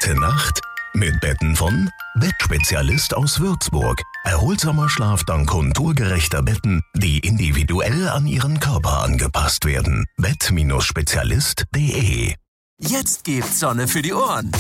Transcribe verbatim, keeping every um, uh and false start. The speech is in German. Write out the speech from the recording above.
Gute Nacht mit Betten von Bettspezialist aus Würzburg. Erholsamer Schlaf dank konturgerechter Betten, die individuell an Ihren Körper angepasst werden. Bett Spezialist punkt de. Jetzt gibt's Sonne für die Ohren.